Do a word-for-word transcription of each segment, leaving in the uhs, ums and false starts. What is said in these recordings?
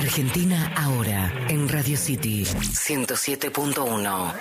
Argentina ahora en Radio City ciento siete punto uno.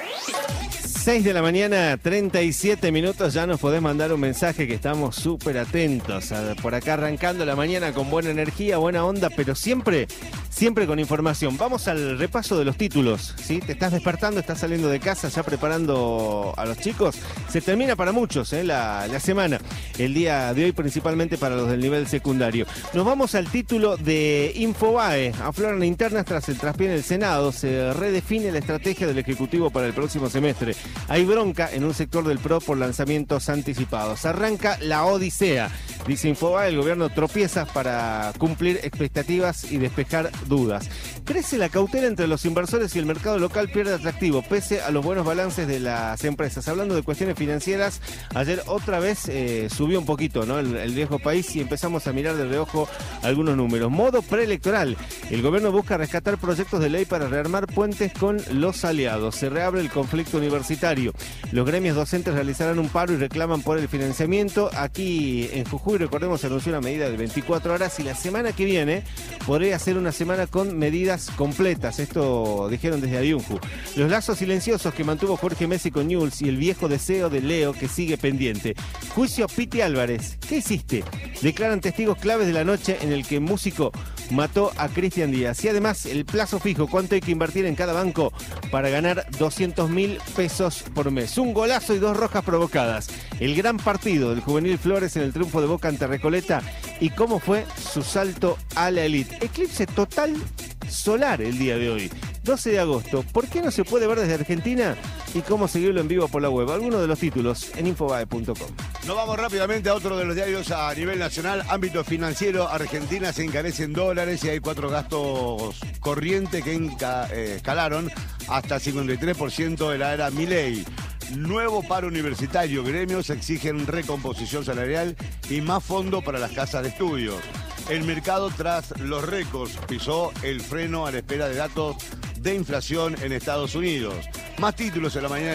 seis de la mañana, treinta y siete minutos, ya nos podés mandar un mensaje que estamos súper atentos. Por acá arrancando la mañana con buena energía, buena onda, pero siempre, siempre con información. Vamos al repaso de los títulos, ¿sí? Te estás despertando, estás saliendo de casa, ya preparando a los chicos. Se termina para muchos ¿eh? la, la semana, el día de hoy principalmente para los del nivel secundario. Nos vamos al título de Infobae. Afloran internas tras el traspié en el Senado. Se redefine la estrategia del Ejecutivo para el próximo semestre. Hay bronca en un sector del P R O por lanzamientos anticipados. Arranca la odisea. Dice Infobae, el gobierno tropieza para cumplir expectativas y despejar dudas. Crece la cautela entre los inversores y el mercado local pierde atractivo, pese a los buenos balances de las empresas. Hablando de cuestiones financieras, ayer otra vez eh, subió un poquito, ¿no? El, el viejo país y empezamos a mirar de reojo algunos números. Modo preelectoral. El gobierno busca rescatar proyectos de ley para rearmar puentes con los aliados. Se reabre el conflicto universitario. Los gremios docentes realizarán un paro y reclaman por el financiamiento. Aquí en Jujuy, recordemos, se anunció una medida de veinticuatro horas y la semana que viene podría ser una semana con medidas completas. Esto dijeron desde Aviunju. Los lazos silenciosos que mantuvo Jorge Messi con Newell's y el viejo deseo de Leo que sigue pendiente. Juicio Piti Álvarez. ¿Qué hiciste? Declaran testigos claves de la noche en el que el músico mató a Cristian Díaz. Y además, el plazo fijo, cuánto hay que invertir en cada banco para ganar doscientos mil pesos por mes. Un golazo y dos rojas provocadas. El gran partido del Juvenil Flores en el triunfo de Boca ante Recoleta y cómo fue su salto a la elite. Eclipse total solar el día de hoy, doce de agosto. ¿Por qué no se puede ver desde Argentina? Y cómo seguirlo en vivo por la web. Algunos de los títulos en infobae punto com. Nos vamos rápidamente a otro de los diarios a nivel nacional. Ámbito financiero, Argentina se encarece en dólares y hay cuatro gastos corrientes que enca, eh, escalaron hasta cincuenta y tres por ciento de la era Milei. Nuevo paro universitario, gremios exigen recomposición salarial y más fondo para las casas de estudios. El mercado tras los récords pisó el freno a la espera de datos de inflación en Estados Unidos. Más títulos en la mañana.